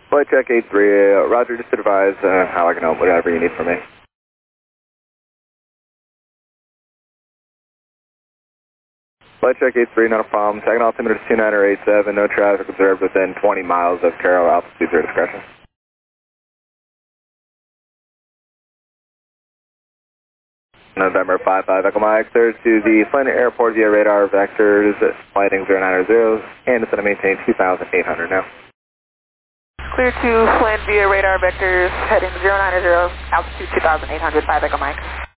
Flight check 83, Roger, just advise how I can help, whatever you need from me. Flight check 83, not a problem. Tagging altimeter is 2987, no traffic observed within 20 miles of Carroll, altitude 0 discretion. November 55 Echo Mike, clear to the Flint Airport via radar vectors, flighting 090, and it's going to maintain 2,800 now. Clear to Flint via radar vectors, heading 090, altitude 2,800, 5 Echo Mike.